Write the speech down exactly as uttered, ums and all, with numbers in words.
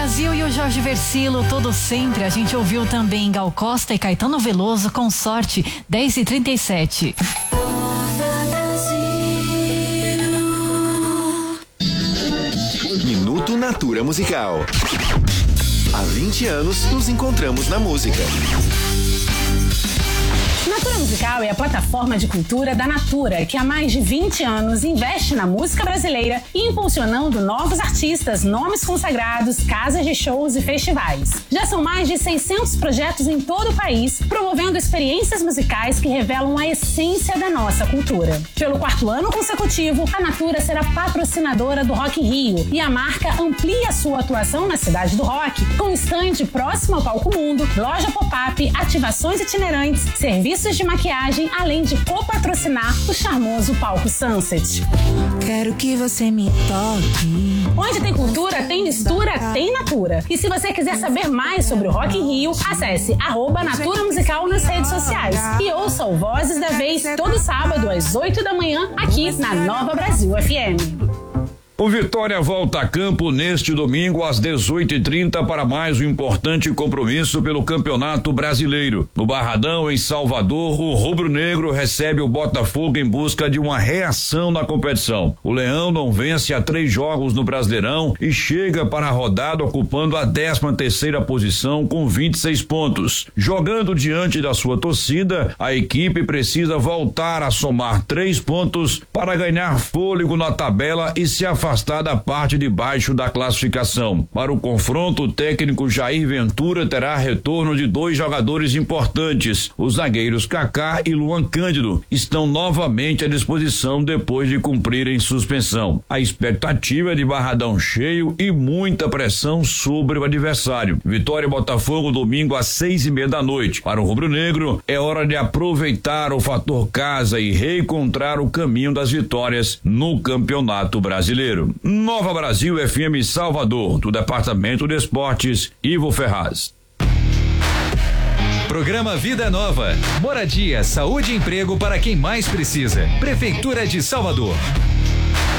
Brasil e o Jorge Versilo, todo sempre. A gente ouviu também Gal Costa e Caetano Veloso com Sorte, dez e trinta e sete. Minuto Natura Musical. Há vinte anos nos encontramos na música. Natura Musical é a plataforma de cultura da Natura, que há mais de vinte anos investe na música brasileira, impulsionando novos artistas, nomes consagrados, casas de shows e festivais. Já são mais de seiscentos projetos em todo o país, promovendo experiências musicais que revelam a essência da nossa cultura. Pelo quarto ano consecutivo, a Natura será patrocinadora do Rock in Rio e a marca amplia sua atuação na cidade do rock, com estande próximo ao Palco Mundo, loja pop-up, ativações itinerantes, serviços de maquiagem, além de copatrocinar o charmoso Palco Sunset. Quero que você me toque. Onde tem cultura, tem mistura, tem Natura. E se você quiser saber mais sobre o Rock in Rio, acesse arroba Natura Musical nas redes sociais e ouça o Vozes da Vez todo sábado às oito da manhã aqui na Nova Brasil F M. O Vitória volta a campo neste domingo às dezoito e trinta para mais um importante compromisso pelo Campeonato Brasileiro. No Barradão, em Salvador, o rubro-negro recebe o Botafogo em busca de uma reação na competição. O Leão não vence há três jogos no Brasileirão e chega para a rodada ocupando a décima terceira posição com vinte e seis pontos. Jogando diante da sua torcida, a equipe precisa voltar a somar três pontos para ganhar fôlego na tabela e se afastar afastar da parte de baixo da classificação. Para o confronto, o técnico Jair Ventura terá retorno de dois jogadores importantes. Os zagueiros Kaká e Luan Cândido estão novamente à disposição depois de cumprirem suspensão. A expectativa é de Barradão cheio e muita pressão sobre o adversário. Vitória e Botafogo domingo às seis e meia da noite. Para o rubro-negro, é hora de aproveitar o fator casa e reencontrar o caminho das vitórias no Campeonato Brasileiro. Nova Brasil F M Salvador, do Departamento de Esportes, Ivo Ferraz. Programa Vida Nova. Moradia, saúde e emprego para quem mais precisa. Prefeitura de Salvador.